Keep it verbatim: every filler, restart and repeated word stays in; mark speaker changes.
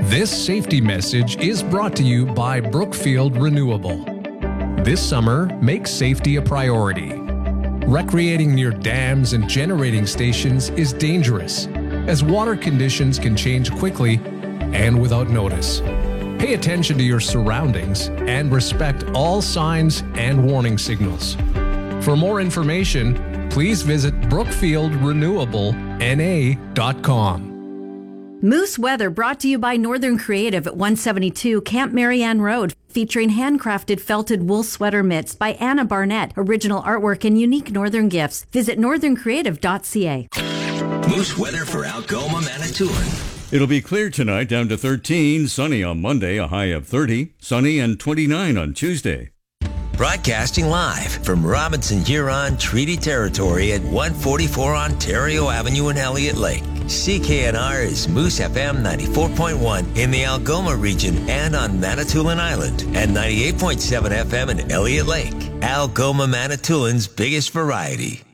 Speaker 1: This safety message is brought to you by Brookfield Renewable. This summer, make safety a priority. Recreating near dams and generating stations is dangerous, as water conditions can change quickly and without notice. Pay attention to your surroundings and respect all signs and warning signals. For more information, please visit brookfield renewable N A dot com.
Speaker 2: Moose Weather brought to you by Northern Creative at one seventy-two Camp Marianne Road, featuring handcrafted felted wool sweater mitts by Anna Barnett, original artwork and unique northern gifts. Visit northern creative dot c a.
Speaker 3: Moose Weather for Algoma, Manitoulin.
Speaker 4: It'll be clear tonight, down to thirteen, sunny on Monday, a high of thirty, sunny and twenty-nine on Tuesday.
Speaker 3: Broadcasting live from Robinson Huron Treaty Territory at one forty-four Ontario Avenue in Elliott Lake. C K N R is Moose F M ninety-four point one in the Algoma region and on Manitoulin Island, and ninety-eight point seven F M in Elliott Lake. Algoma, Manitoulin's biggest variety.